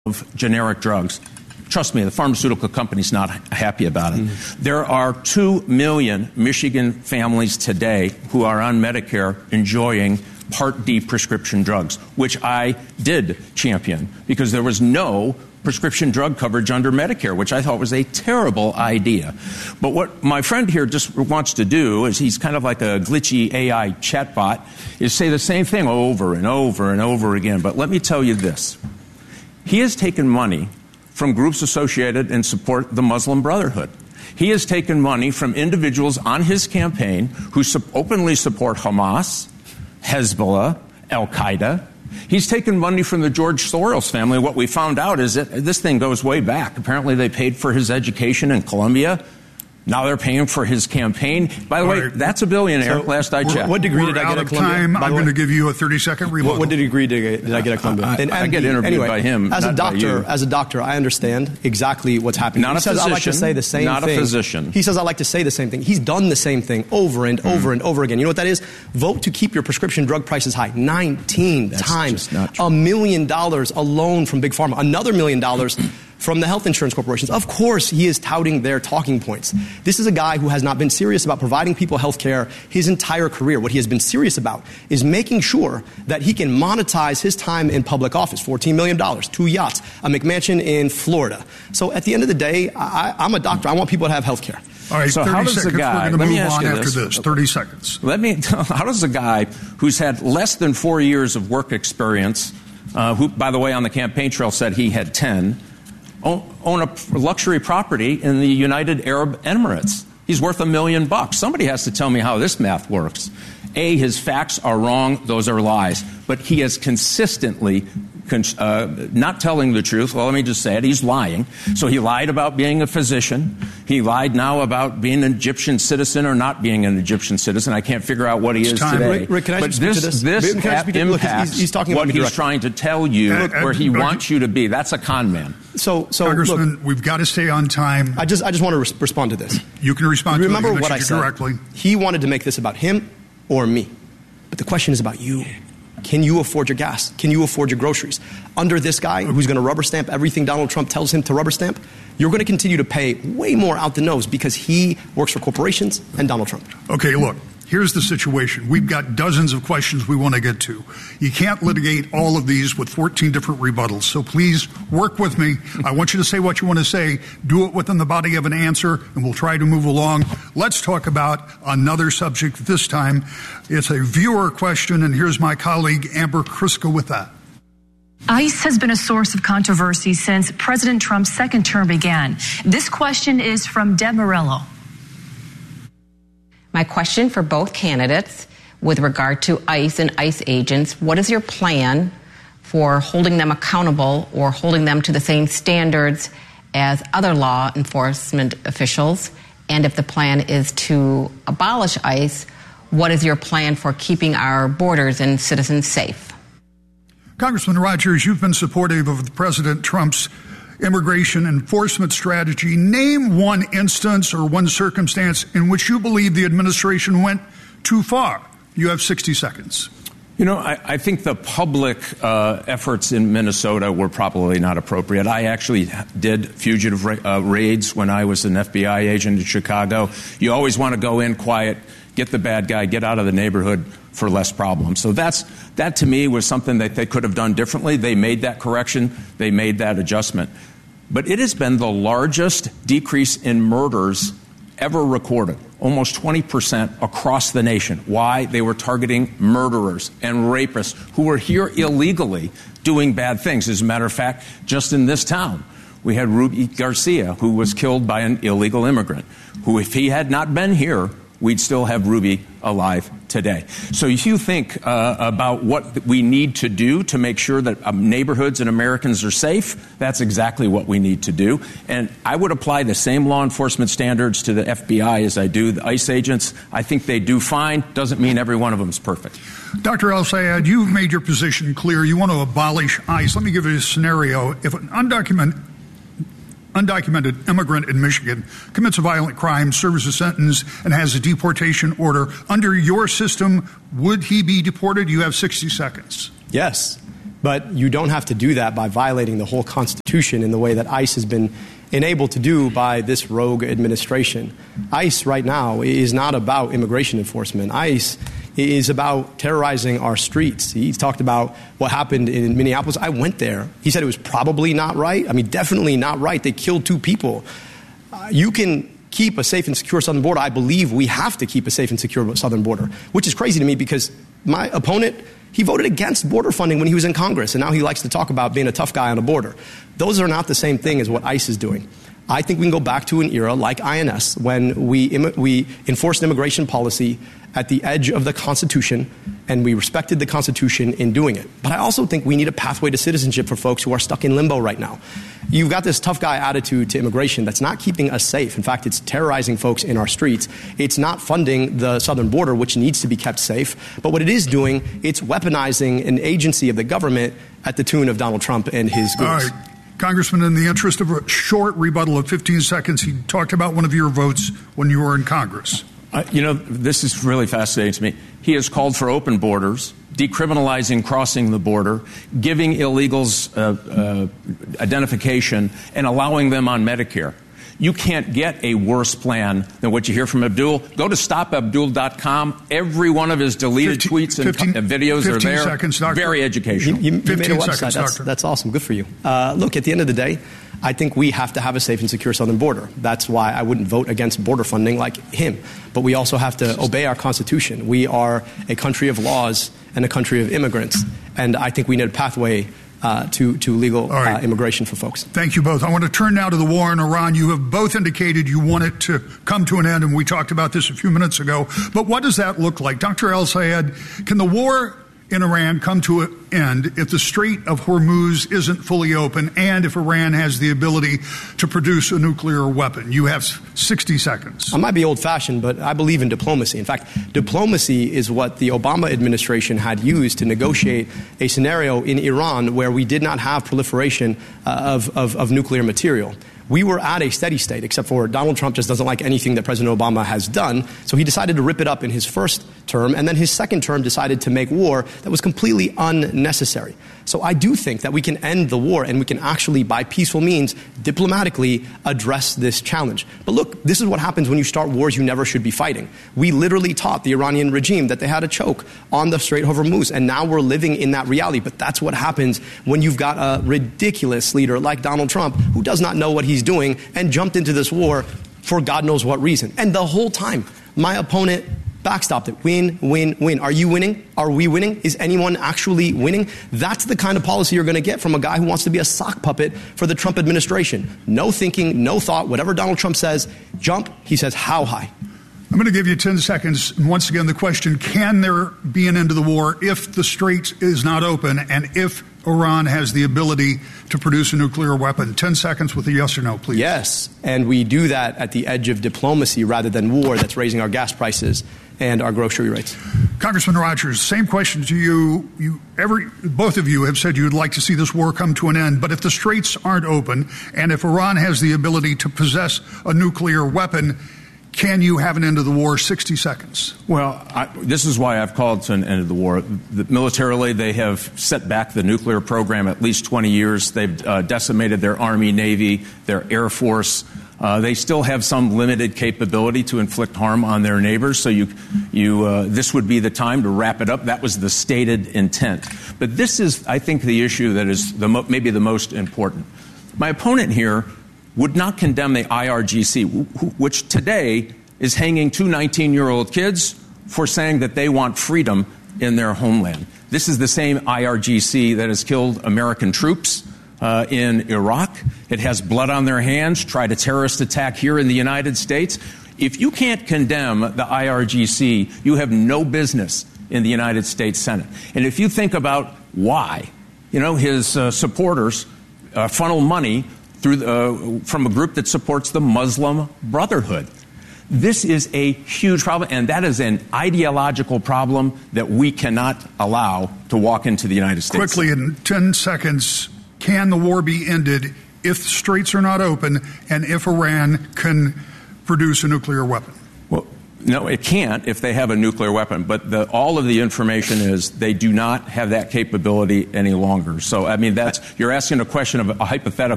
of generic drugs. Trust me, the pharmaceutical company's not happy about it. There are 2 million Michigan families today who are on Medicare enjoying Part D prescription drugs, which I did champion because there was no prescription drug coverage under Medicare, which I thought was a terrible idea. But what my friend here just wants to do is he's kind of like a glitchy AI chatbot, is say the same thing over and over and over again. But let me tell you this. He has taken money from groups associated and support the Muslim Brotherhood. He has taken money from individuals on his campaign who openly support Hamas, Hezbollah, Al-Qaeda. He's taken money from the George Soros family. What we found out is that this thing goes way back. Apparently they paid for his education in Columbia. Now they're paying for his campaign. By the way, that's a billionaire, last I checked. What degree did I get at Columbia? I'm going to give you a 30-second rebuttal. What degree did I get at Columbia? I get interviewed by him, as a not by you. As a doctor, I understand exactly what's happening. Not he a says physician. I like to say the same not thing. A physician. He says I like to say the same thing. He's done the same thing over and over and over again. You know what that is? Vote to keep your prescription drug prices high. 19 times. $1 million alone from Big Pharma. Another $1 million from the health insurance corporations. Of course, he is touting their talking points. This is a guy who has not been serious about providing people health care his entire career. What he has been serious about is making sure that he can monetize his time in public office. $14 million, 2 yachts, a McMansion in Florida. So at the end of the day, I'm a doctor. I want people to have health care. All right, so 30 how does seconds. The guy, We're going to let move me on ask after you this. 30 seconds. How does a guy who's had less than 4 years of work experience, who, by the way, on the campaign trail said he had 10, own a luxury property in the United Arab Emirates? He's worth $1 million. Somebody has to tell me how this math works. A, his facts are wrong. Those are lies. But he has consistently not telling the truth. Well, let me just say it. He's lying. So he lied about being a physician. He lied now about being an Egyptian citizen or not being an Egyptian citizen. I can't figure out what he is today. Rick, can I but speak to this? This impacts he's talking what he's trying to tell you where he wants you to be. That's a con man. So Congressman, look, we've got to stay on time. I just want to respond to this. You can respond Remember to it. what I said directly. He wanted to make this about him or me. But the question is about you. Can you afford your gas? Can you afford your groceries? Under this guy who's going to rubber stamp everything Donald Trump tells him to rubber stamp, you're going to continue to pay way more out the nose because he works for corporations and Donald Trump. Okay, look. Here's the situation. We've got dozens of questions we want to get to. You can't litigate all of these with 14 different rebuttals. So please work with me. I want you to say what you want to say. Do it within the body of an answer, and we'll try to move along. Let's talk about another subject this time. It's a viewer question, and here's my colleague Amber Kriska with that. ICE has been a source of controversy since President Trump's second term began. This question is from Deb Morello. My question for both candidates with regard to ICE and ICE agents, what is your plan for holding them accountable or holding them to the same standards as other law enforcement officials? And if the plan is to abolish ICE, what is your plan for keeping our borders and citizens safe? Congressman Rogers, you've been supportive of President Trump's immigration enforcement strategy. Name one instance or one circumstance in which you believe the administration went too far. You have 60 seconds. You know, I think the public efforts in Minnesota were probably not appropriate. I actually did fugitive raids when I was an FBI agent in Chicago. You always want to go in quiet, get the bad guy, get out of the neighborhood for less problems. So that to me was something that they could have done differently. They made that correction. They made that adjustment. But it has been the largest decrease in murders ever recorded, almost 20% across the nation. Why? They were targeting murderers and rapists who were here illegally doing bad things. As a matter of fact, just in this town, we had Ruby Garcia, who was killed by an illegal immigrant, who, if he had not been here, we'd still have Ruby alive today. So if you think about what we need to do to make sure that neighborhoods and Americans are safe, that's exactly what we need to do. And I would apply the same law enforcement standards to the FBI as I do the ICE agents. I think they do fine. Doesn't mean every one of them is perfect. Dr. El-Sayed, you've made your position clear. You want to abolish ICE. Let me give you a scenario. If an undocumented immigrant in Michigan commits a violent crime, serves a sentence, and has a deportation order, under your system, would he be deported? You have 60 seconds. Yes. But you don't have to do that by violating the whole Constitution in the way that ICE has been enabled to do by this rogue administration. ICE right now is not about immigration enforcement. ICE is about terrorizing our streets. He talked about what happened in Minneapolis. I went there. He said it was probably not right. I mean, definitely not right. They killed 2 people. You can keep a safe and secure southern border. I believe we have to keep a safe and secure southern border, which is crazy to me because my opponent, he voted against border funding when he was in Congress, and now he likes to talk about being a tough guy on a border. Those are not the same thing as what ICE is doing. I think we can go back to an era like INS when we enforced immigration policy at the edge of the Constitution, and we respected the Constitution in doing it. But I also think we need a pathway to citizenship for folks who are stuck in limbo right now. You've got this tough guy attitude to immigration that's not keeping us safe. In fact, it's terrorizing folks in our streets. It's not funding the southern border, which needs to be kept safe. But what it is doing, it's weaponizing an agency of the government at the tune of Donald Trump and his goons. All right. Congressman, in the interest of a short rebuttal of 15 seconds, he talked about one of your votes when you were in Congress. This is really fascinating to me. He has called for open borders, decriminalizing crossing the border, giving illegals identification, and allowing them on Medicare. You can't get a worse plan than what you hear from Abdul. Go to stopabdul.com. Every one of his deleted tweets and videos are there. Seconds, Doctor. Very educational. You made a 15 website. seconds, Doctor. That's awesome. Good for you. Look, at the end of the day, I think we have to have a safe and secure southern border. That's why I wouldn't vote against border funding like him. But we also have to obey our Constitution. We are a country of laws and a country of immigrants. And I think we need a pathway to legal immigration for folks. Thank you both. I want to turn now to the war in Iran. You have both indicated you want it to come to an end, and we talked about this a few minutes ago. But what does that look like? Dr. El-Sayed, can the war in Iran come to an end if the Strait of Hormuz isn't fully open and if Iran has the ability to produce a nuclear weapon? You have 60 seconds. I might be old-fashioned, but I believe in diplomacy. In fact, diplomacy is what the Obama administration had used to negotiate a scenario in Iran where we did not have proliferation of nuclear material. We were at a steady state, except for Donald Trump just doesn't like anything that President Obama has done. So he decided to rip it up in his first term, and then his second term decided to make war that was completely unnecessary. So I do think that we can end the war, and we can actually, by peaceful means, diplomatically address this challenge. But look, this is what happens when you start wars you never should be fighting. We literally taught the Iranian regime that they had a choke on the Strait of Hormuz, and now we're living in that reality. But that's what happens when you've got a ridiculous leader like Donald Trump who does not know what he's doing and jumped into this war for God knows what reason. And the whole time, my opponent backstopped it. Win, win, win. Are you winning? Are we winning? Is anyone actually winning? That's the kind of policy you're going to get from a guy who wants to be a sock puppet for the Trump administration. No thinking, no thought. Whatever Donald Trump says, jump. He says, how high? I'm going to give you 10 seconds. And once again, the question, can there be an end to the war if the Strait is not open and if Iran has the ability to produce a nuclear weapon? 10 seconds with a yes or no, please. Yes, and we do that at the edge of diplomacy rather than war that's raising our gas prices and our grocery rates. Congressman Rogers, same question to you. Both of you have said you'd like to see this war come to an end, but if the straits aren't open and if Iran has the ability to possess a nuclear weapon, can you have an end to the war? 60 seconds. Well, this is why I've called to an end of the war. Militarily, they have set back the nuclear program at least 20 years. They've decimated their Army, Navy, their Air Force. They still have some limited capability to inflict harm on their neighbors. So this would be the time to wrap it up. That was the stated intent. But this is, I think, the issue that is maybe the most important. My opponent here would not condemn the IRGC, which today is hanging 2 19-year-old kids for saying that they want freedom in their homeland. This is the same IRGC that has killed American troops in Iraq. It has blood on their hands, tried a terrorist attack here in the United States. If you can't condemn the IRGC, you have no business in the United States Senate. And if you think about why, his supporters funnel money from a group that supports the Muslim Brotherhood. This is a huge problem, and that is an ideological problem that we cannot allow to walk into the United States. Quickly, in 10 seconds, can the war be ended if the straits are not open and if Iran can produce a nuclear weapon? Well, No, it can't if they have a nuclear weapon. But all of the information is they do not have that capability any longer. So, I mean, you're asking a question of a hypothetical.